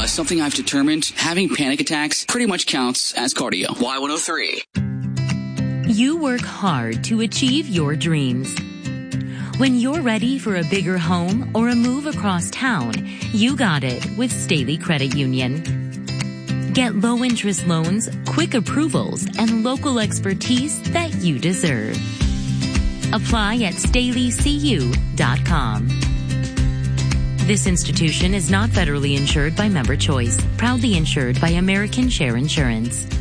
something I've determined, having panic attacks pretty much counts as cardio. Y103. You work hard to achieve your dreams. When you're ready for a bigger home or a move across town, you got it with Staley Credit Union. Get low-interest loans, quick approvals, and local expertise that you deserve. Apply at StaleyCU.com. This institution is not federally insured by Member Choice, proudly insured by American Share Insurance.